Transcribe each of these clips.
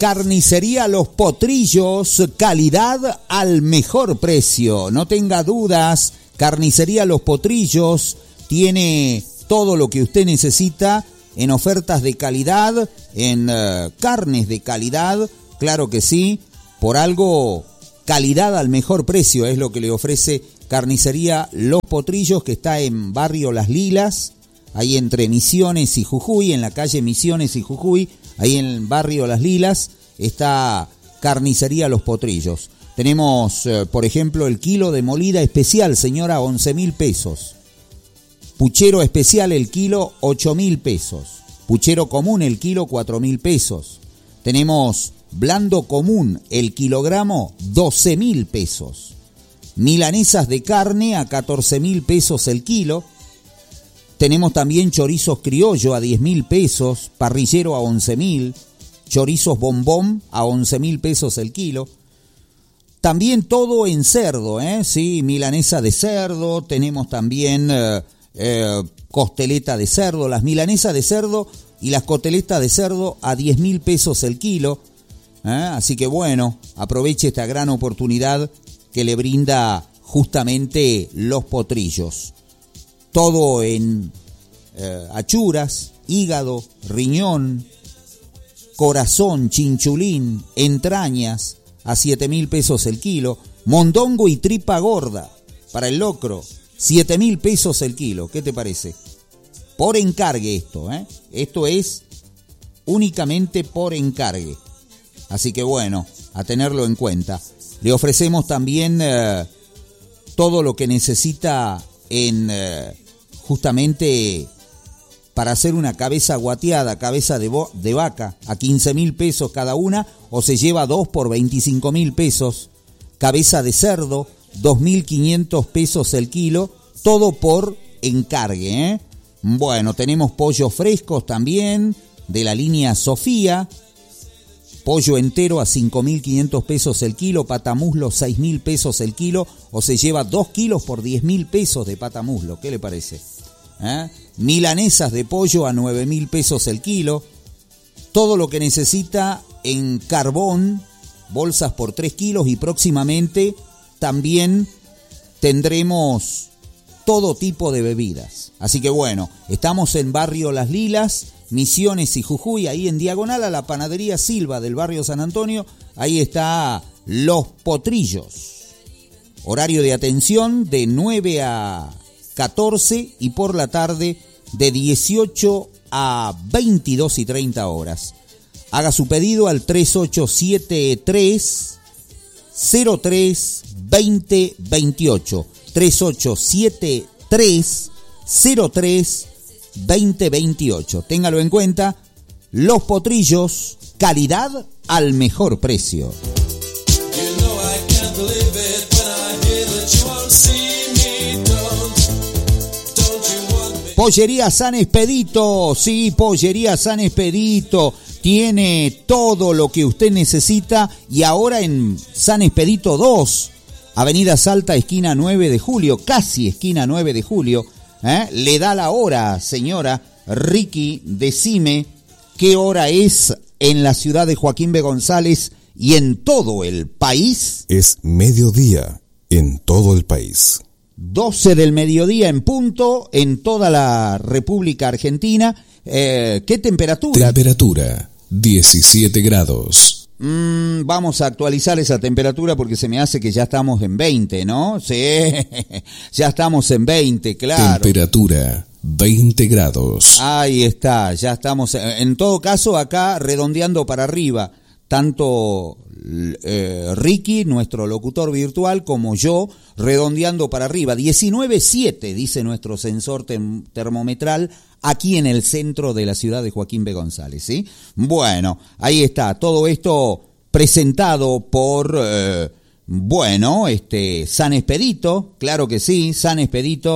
Carnicería Los Potrillos, calidad al mejor precio. No tenga dudas, Carnicería Los Potrillos tiene todo lo que usted necesita en ofertas de calidad, en carnes de calidad, claro que sí, por algo calidad al mejor precio es lo que le ofrece Carnicería Los Potrillos, que está en barrio Las Lilas, ahí entre Misiones y Jujuy, en la calle Misiones y Jujuy, ahí en el barrio Las Lilas, está Carnicería Los Potrillos. Tenemos, por ejemplo, el kilo de molida especial, señora, 11.000 pesos. Puchero especial, el kilo, 8.000 pesos. Puchero común, el kilo, 4.000 pesos. Tenemos blando común, el kilogramo, 12.000 pesos. Milanesas de carne a 14.000 pesos el kilo. Tenemos también chorizos criollo a 10.000 pesos, parrillero a 11.000, chorizos bombón a 11.000 pesos el kilo. También todo en cerdo, sí, milanesa de cerdo, tenemos también costeleta de cerdo, las milanesas de cerdo y las costeletas de cerdo a 10.000 pesos el kilo. Así que bueno, aproveche esta gran oportunidad que le brinda justamente Los Potrillos. Todo en achuras, hígado, riñón, corazón, chinchulín, entrañas a 7.000 pesos el kilo. Mondongo y tripa gorda para el locro, 7.000 pesos el kilo. ¿Qué te parece? Por encargue esto, Esto es únicamente por encargue. Así que bueno, a tenerlo en cuenta. Le ofrecemos también todo lo que necesita en justamente para hacer una cabeza guateada, cabeza de vaca, a 15.000 pesos cada una, o se lleva 2 por 25.000 pesos. Cabeza de cerdo, 2.500 pesos el kilo, todo por encargue, Bueno, tenemos pollos frescos también, de la línea Sofía, pollo entero a 5.500 pesos el kilo, patamuslo 6.000 pesos el kilo, o se lleva 2 kilos por 10.000 pesos de patamuslo. ¿Qué le parece? Milanesas de pollo a 9.000 pesos el kilo. Todo lo que necesita en carbón, bolsas por 3 kilos, y próximamente también tendremos todo tipo de bebidas. Así que bueno, estamos en barrio Las Lilas, Misiones y Jujuy, ahí en diagonal a la panadería Silva del barrio San Antonio. Ahí está Los Potrillos. Horario de atención de 9 a 14 y por la tarde de 18 a 22 y 30 horas. Haga su pedido al 3873 03 2028. 3873 03 2028. Téngalo en cuenta. Los Potrillos, calidad al mejor precio. Pollería San Expedito, sí, Pollería San Expedito tiene todo lo que usted necesita, y ahora en San Expedito 2, Avenida Salta, esquina 9 de julio, casi esquina 9 de julio, le da la hora, señora. Ricky, decime qué hora es en la ciudad de Joaquín B. González y en todo el país. Es mediodía en todo el país. 12 del mediodía en punto en toda la República Argentina. ¿Qué temperatura? Temperatura 17 grados. Vamos a actualizar esa temperatura porque se me hace que ya estamos en 20, ¿no? Sí, ya estamos en 20, claro. Temperatura 20 grados. Ahí está, ya estamos. En todo caso, acá redondeando para arriba, tanto Ricky, nuestro locutor virtual, como yo, redondeando para arriba. 19.7 dice nuestro sensor termometral aquí en el centro de la ciudad de Joaquín B. González, ¿sí? Bueno, ahí está, todo esto presentado por, San Expedito, claro que sí, San Expedito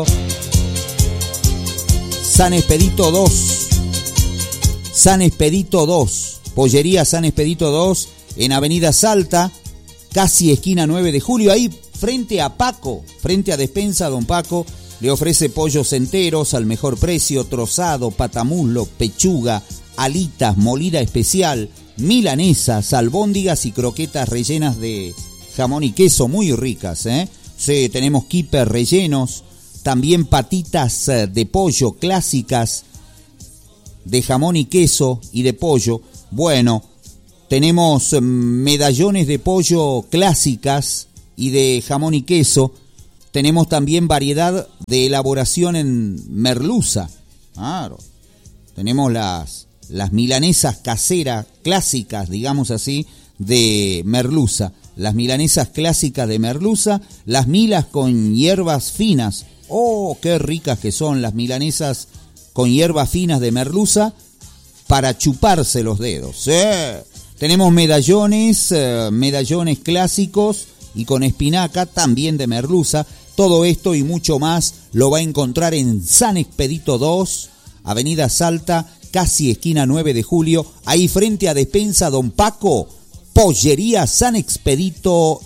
2, San Expedito 2, Pollería San Expedito 2, en Avenida Salta, casi esquina 9 de julio, ahí frente a Paco, frente a Despensa Don Paco. Le ofrece pollos enteros al mejor precio, trozado, patamuslo, pechuga, alitas, molida especial, milanesas, albóndigas y croquetas rellenas de jamón y queso, muy ricas, ¿eh? Sí, tenemos kippers rellenos, también patitas de pollo clásicas, de jamón y queso y de pollo. Bueno, tenemos medallones de pollo clásicas y de jamón y queso. Tenemos también variedad de elaboración en merluza. Claro. Tenemos las milanesas caseras clásicas, digamos así, de merluza. Las milanesas clásicas de merluza, las milas con hierbas finas. ¡Oh, qué ricas que son las milanesas con hierbas finas de merluza para chuparse los dedos! Tenemos medallones clásicos y con espinaca, también de merluza. Todo esto y mucho más lo va a encontrar en San Expedito 2, Avenida Salta, casi esquina 9 de julio, ahí frente a Despensa Don Paco. Pollería San Expedito